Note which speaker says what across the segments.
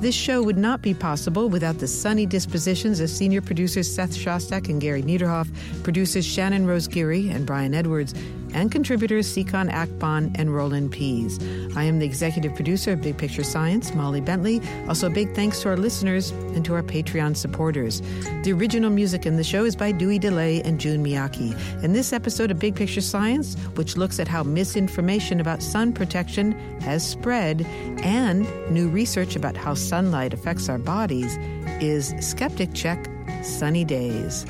Speaker 1: This show would not be possible without the sunny dispositions of senior producers Seth Shostak and Gary Niederhoff, producers Shannon Rose Geary and Brian Edwards, and contributors Sikon Akbon and Roland Pease. I am the executive producer of Big Picture Science, Molly Bentley. Also, big thanks to our listeners and to our Patreon supporters. The original music in the show is by Dewey DeLay and June Miyake. In this episode of Big Picture Science, which looks at how misinformation about sun protection has spread and new research about how sunlight affects our bodies, is Skeptic Check Sunny Days.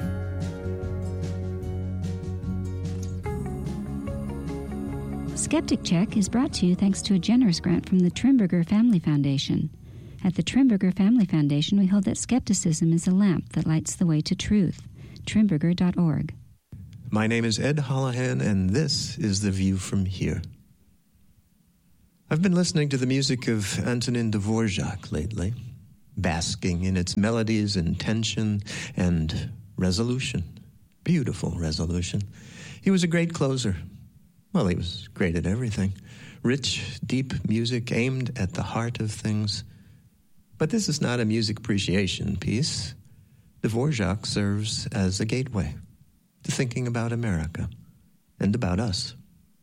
Speaker 2: Skeptic Check is brought to you thanks to a generous grant from the Trimberger Family Foundation. At the Trimberger Family Foundation, we hold that skepticism is a lamp that lights the way to truth. Trimberger.org.
Speaker 3: My name is Ed Holohan, and this is The View from Here. I've been listening to the music of Antonin Dvorak lately, basking in its melodies and tension and resolution. Beautiful resolution. He was a great closer. Well, he was great at everything. Rich, deep music aimed at the heart of things. But this is not a music appreciation piece. Dvorak serves as a gateway to thinking about America and about us.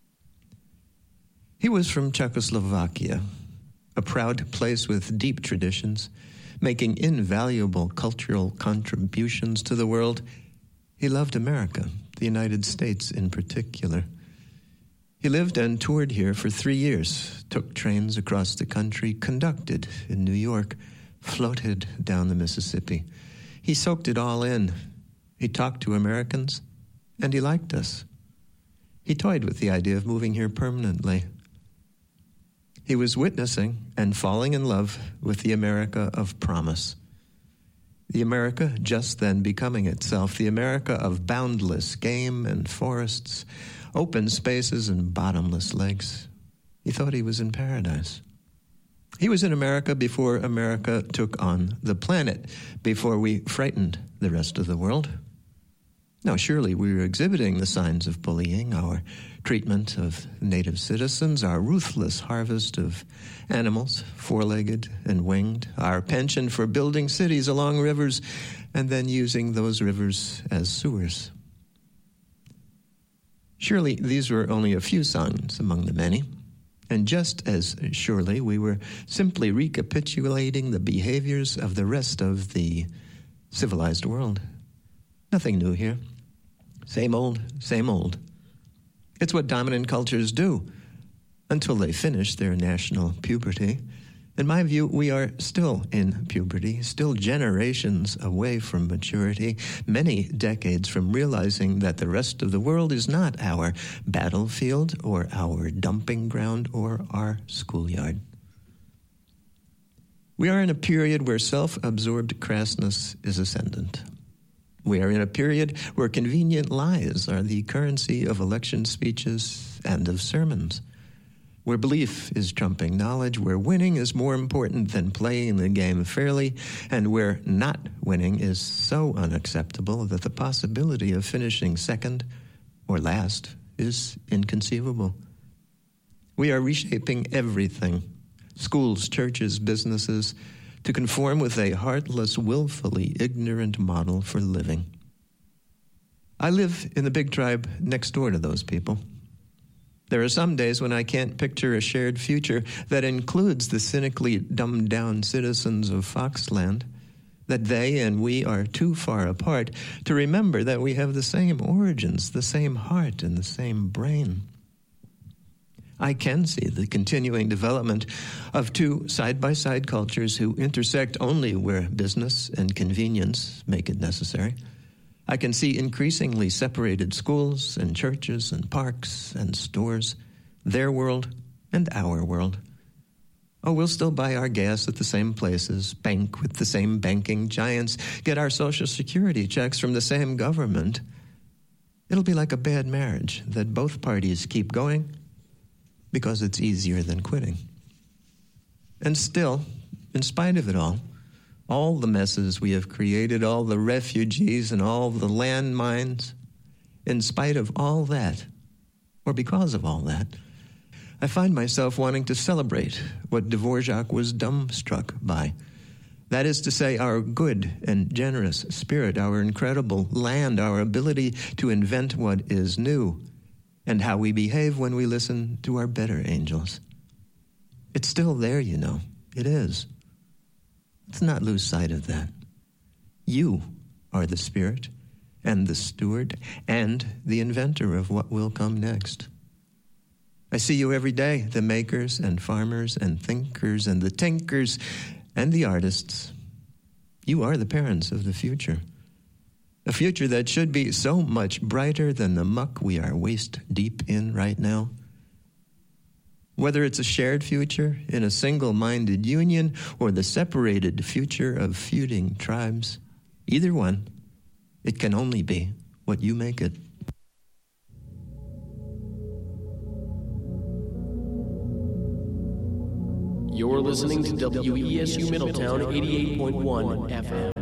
Speaker 3: He was from Czechoslovakia, a proud place with deep traditions, making invaluable cultural contributions to the world. He loved America, the United States in particular. He lived and toured here for 3 years, took trains across the country, conducted in New York, floated down the Mississippi. He soaked it all in. He talked to Americans, and he liked us. He toyed with the idea of moving here permanently. He was witnessing and falling in love with the America of promise. The America just then becoming itself, the America of boundless game and forests, open spaces and bottomless lakes. He thought he was in paradise. He was in America before America took on the planet, before we frightened the rest of the world. Now, surely we were exhibiting the signs of bullying, our treatment of native citizens, our ruthless harvest of animals, four-legged and winged, our penchant for building cities along rivers and then using those rivers as sewers. Surely these were only a few signs among the many, and just as surely we were simply recapitulating the behaviors of the rest of the civilized world. Nothing new here. Same old, same old. It's what dominant cultures do until they finish their national puberty. In my view, we are still in puberty, still generations away from maturity, many decades from realizing that the rest of the world is not our battlefield or our dumping ground or our schoolyard. We are in a period where self-absorbed crassness is ascendant. We are in a period where convenient lies are the currency of election speeches and of sermons, where belief is trumping knowledge, where winning is more important than playing the game fairly, and where not winning is so unacceptable that the possibility of finishing second or last is inconceivable. We are reshaping everything, schools, churches, businesses, to conform with a heartless, willfully ignorant model for living. I live in the big tribe next door to those people. There are some days when I can't picture a shared future that includes the cynically dumbed-down citizens of Foxland, that they and we are too far apart to remember that we have the same origins, the same heart, and the same brain. I can see the continuing development of two side-by-side cultures who intersect only where business and convenience make it necessary. I can see increasingly separated schools and churches and parks and stores, their world and our world. Oh, we'll still buy our gas at the same places, bank with the same banking giants, get our Social Security checks from the same government. It'll be like a bad marriage that both parties keep going because it's easier than quitting. And still, in spite of it all the messes we have created, all the refugees and all the landmines, in spite of all that, or because of all that, I find myself wanting to celebrate what Dvorak was dumbstruck by, That is to say, our good and generous spirit, our incredible land, our ability to invent what is new, and how we behave when we listen to our better angels. It's still there, you know. It is. Let's not lose sight of that. You are the spirit and the steward and the inventor of what will come next. I see you every day, the makers and farmers and thinkers and the tinkers and the artists. You are the parents of the future. A future that should be so much brighter than the muck we are waist deep in right now. Whether it's a shared future in a single-minded union or the separated future of feuding tribes, either one, it can only be what you make it.
Speaker 4: You're listening to WESU Middletown 88.1 FM.